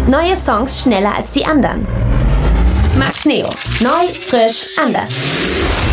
Neue Songs schneller als die anderen. Max Neo. Neu, frisch, anders.